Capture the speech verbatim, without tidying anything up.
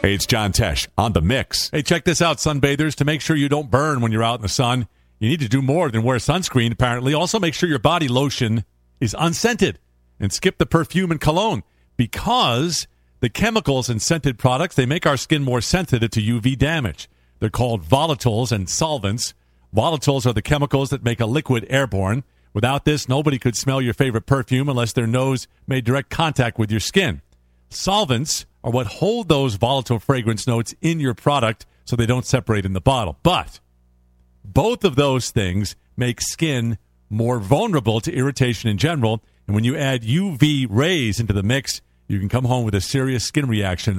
Hey, it's John Tesh on The Mix. Hey, check this out, sunbathers. To make sure you don't burn when you're out in the sun, you need to do more than wear sunscreen, apparently. Also, make sure your body lotion is unscented and skip the perfume and cologne, because the chemicals in scented products, they make our skin more sensitive to U V damage. They're called volatiles and solvents. Volatiles are the chemicals that make a liquid airborne. Without this, nobody could smell your favorite perfume unless their nose made direct contact with your skin. Solvents are what hold those volatile fragrance notes in your product so they don't separate in the bottle. But both of those things make skin more vulnerable to irritation in general. And when you add U V rays into the mix, you can come home with a serious skin reaction